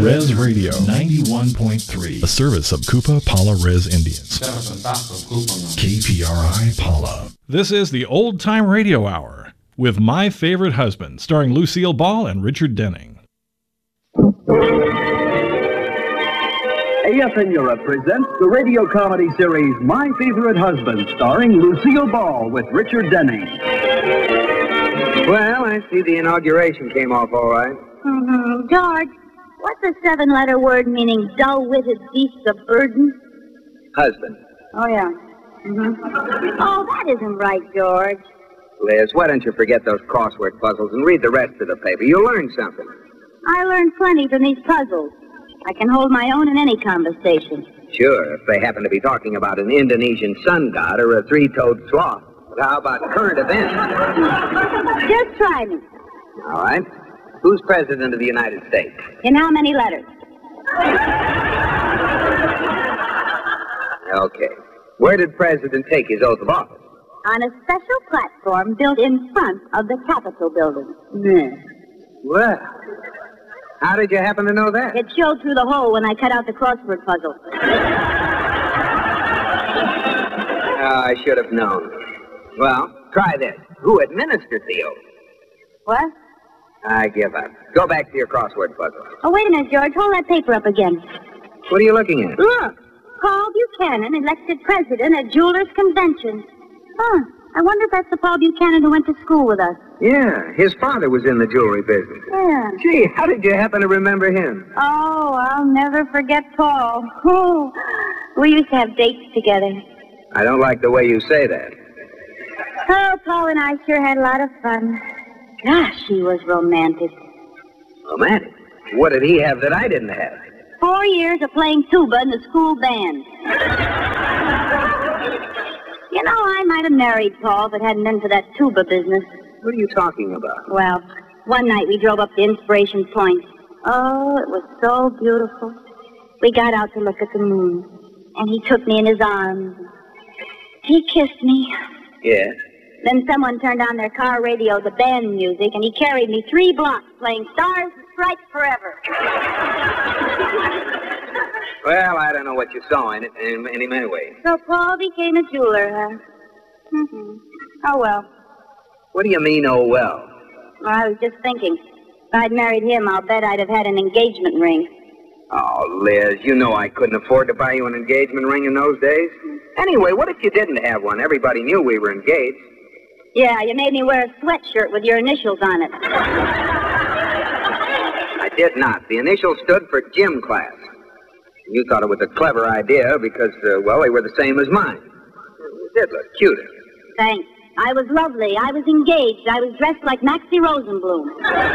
Res Radio 91.3, a service of Kupa Pala Res Indians. KPRI Pala. This is the Old Time Radio Hour with My Favorite Husband, starring Lucille Ball and Richard Denning. AFN Europe presents the radio comedy series My Favorite Husband, starring Lucille Ball with Richard Denning. Well, I see the inauguration came off all right. George, what's a 7-letter word meaning dull-witted beasts of burden? Husband. Oh, yeah. Oh, that isn't right, George. Liz, why don't you forget those crossword puzzles and read the rest of the paper? You'll learn something. I learned plenty from these puzzles. I can hold my own in any conversation. Sure, if they happen to be talking about an Indonesian sun god or a three-toed sloth. But how about current events? Just try me. All right. Who's president of the United States? In how many letters? Okay. Where did President take his oath of office? On a special platform built in front of the Capitol building. Well, how did you happen to know that? It showed through the hole when I cut out the crossword puzzle. I should have known. Well, try this. Who administered the oath? What? I give up. Go back to your crossword puzzle. Oh, wait a minute, George. Hold that paper up again. What are you looking at? Look. Paul Buchanan elected president at Jewelers Convention. Huh. I wonder if that's the Paul Buchanan who went to school with us. Yeah, his father was in the jewelry business. Yeah. Gee, how did you happen to remember him? Oh, I'll never forget Paul. Oh, we used to have dates together. I don't like the way you say that. Oh, Paul and I sure had a lot of fun. Gosh, he was romantic. Romantic? What did he have that I didn't have? 4 years of playing tuba in the school band. You know, I might have married Paul if it hadn't been for that tuba business. What are you talking about? Well, one night we drove up to Inspiration Point. Oh, it was so beautiful. We got out to look at the moon, and he took me in his arms. He kissed me. Yes? Then someone turned on their car radio, the band music, and he carried me 3 blocks playing Stars and Stripes Forever. Well, I don't know what you saw in him anyway. So Paul became a jeweler, huh? Oh, well. What do you mean, oh, well? Well, I was just thinking. If I'd married him, I'll bet I'd have had an engagement ring. Oh, Liz, you know I couldn't afford to buy you an engagement ring in those days. Anyway, what if you didn't have one? Everybody knew we were engaged. Yeah, you made me wear a sweatshirt with your initials on it. I did not. The initials stood for gym class. You thought it was a clever idea because, well, they were the same as mine. You did look cuter. Thanks. I was lovely. I was engaged. I was dressed like Maxie Rosenblum.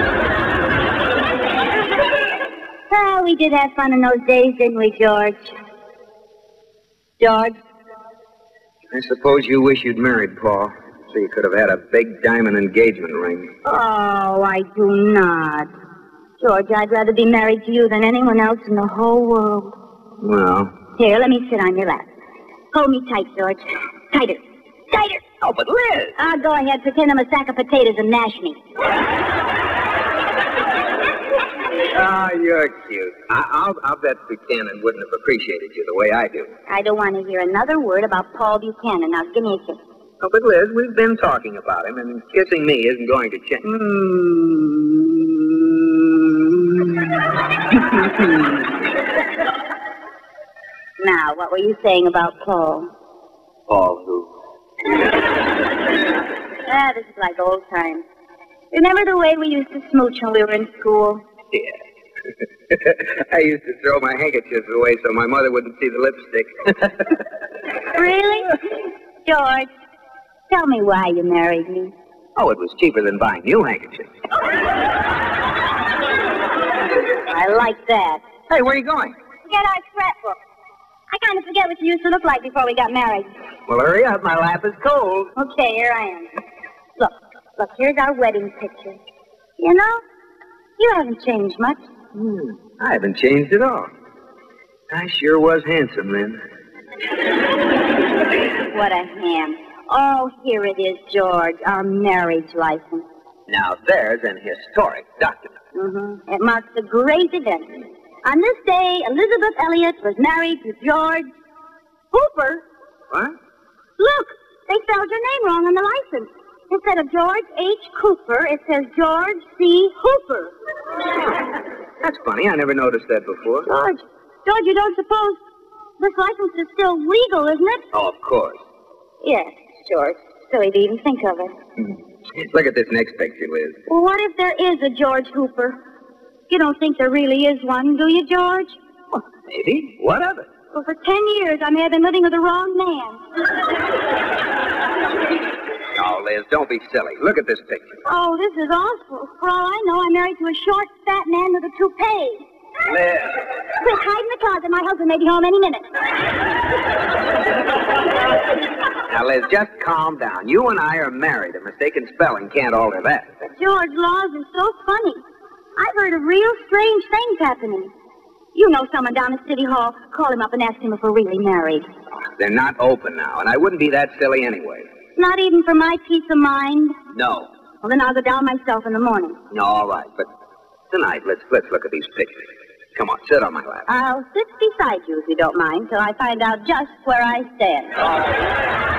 Well, we did have fun in those days, didn't we, George? George? I suppose you wish you'd married Paul, so you could have had a big diamond engagement ring. Oh, I do not. George, I'd rather be married to you than anyone else in the whole world. Well. Here, let me sit on your lap. Hold me tight, George. Tighter. Tighter. Oh, but Liz! Go ahead, pretend I'm a sack of potatoes and mash me. Oh, you're cute. I'll bet Buchanan wouldn't have appreciated you the way I do. I don't want to hear another word about Paul Buchanan. Now, give me a kiss. Oh, but Liz, we've been talking about him, and kissing me isn't going to change. Now, what were you saying about Paul? Paul who? This is like old times. Remember the way we used to smooch when we were in school? Yeah. I used to throw my handkerchiefs away so my mother wouldn't see the lipstick. Really? George, tell me why you married me. Oh, it was cheaper than buying new handkerchiefs. I like that. Hey, where are you going? Get our scrapbook. I kind of forget what you used to look like before we got married. Well, hurry up. My lap is cold. Okay, here I am. Look, here's our wedding picture. You know, you haven't changed much. I haven't changed at all. I sure was handsome then. What a ham. Oh, here it is, George, our marriage license. Now, there's an historic document. It marks a great event. On this day, Elizabeth Elliot was married to George Hooper. What? Look, they spelled your name wrong on the license. Instead of George H. Cooper, it says George C. Hooper. That's funny. I never noticed that before. George, you don't suppose this license is still legal, isn't it? Oh, of course. Yes, George. Silly to even think of it. Look at this next picture, Liz. Well, what if there is a George Hooper? You don't think there really is one, do you, George? Well, maybe. What of it? Well, for 10 years, I may have been living with the wrong man. Oh, Liz, don't be silly. Look at this picture. Oh, this is awful. For all I know, I'm married to a short, fat man with a toupee. Liz. Quick, hide in the closet. My husband may be home any minute. Now, Liz, just calm down. You and I are married. A mistaken spelling can't alter that. But George, laws are so funny. I've heard of real strange things happening. You know someone down at City Hall. Call him up and ask him if we're really married. They're not open now, and I wouldn't be that silly anyway. Not even for my peace of mind? No. Well, then I'll go down myself in the morning. No, all right, but tonight, let's look at these pictures. Come on, sit on my lap. I'll sit beside you, if you don't mind, till I find out just where I stand.